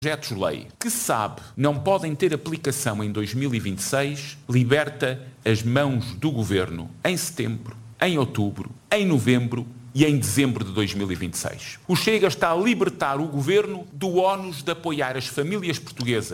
projetos-lei que sabe não podem ter aplicação em 2026, liberta as mãos do Governo em setembro, em outubro, em novembro e em dezembro de 2026. O Chega está a libertar o Governo do ónus de apoiar as famílias portuguesas